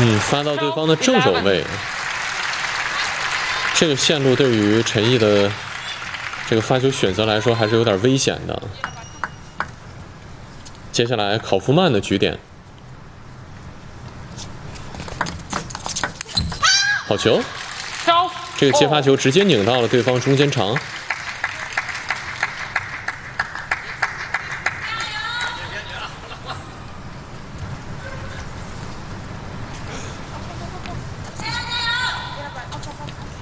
发到对方的正手位，这个线路对于陈毅的这个发球选择来说还是有点危险的。接下来考夫曼的局点，好球！这个接发球直接拧到了对方中间长。